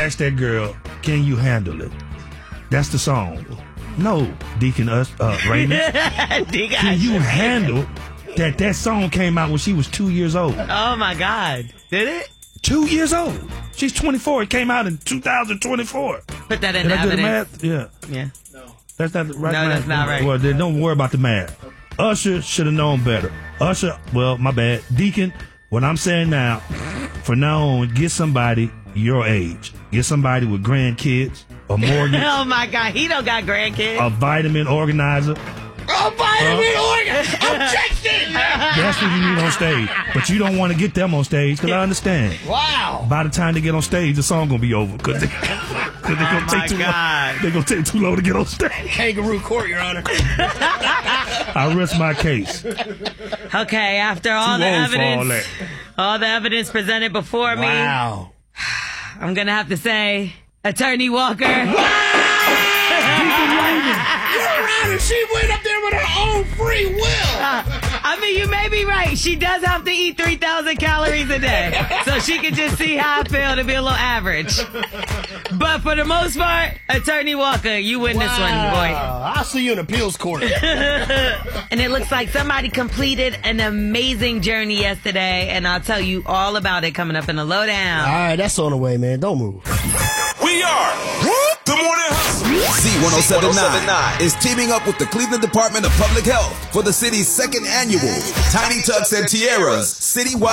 ask that girl, can you handle it? That's the song. No, Deacon Raymond. Can you handle that song came out when she was 2 years old? Oh, my God. Did it? 2 years old. She's 24. It came out in 2024. Put that in Did the I do the evidence. math? Yeah. Yeah. No. That's not the right No, math. that's not right. Well, then don't worry about the math. Usher should have known better. Usher, well, my bad. Deacon, what I'm saying now, from now on, get somebody your age. Get somebody with grandkids, a mortgage. Oh, my God. He don't got grandkids. A vitamin organizer. A vitamin organizer! Objection! That's what you need on stage. But you don't want to get them on stage, because I understand. Wow. By the time they get on stage, the song going to be over. Because they're going to take too long. They're going to take too long to get on stage. Kangaroo court, Your Honor. I rest my case. Okay, after all the evidence, all the evidence presented before me, I'm going to have to say, Attorney Walker. Your Honor, she went up there with her own free will. I mean, you may be right. She does have to eat 3,000 calories a day. So she can just see how I feel to be a little average. But for the most part, Attorney Walker, you win this one, boy. I'll see you in appeals court. And it looks like somebody completed an amazing journey yesterday. And I'll tell you all about it coming up in the lowdown. All right, that's on the way, man. Don't move. We are the Morning Hustle. Z1079 is teaming up with the Cleveland Department of Public Health for the city's second annual Tiny Tucks and Tiaras citywide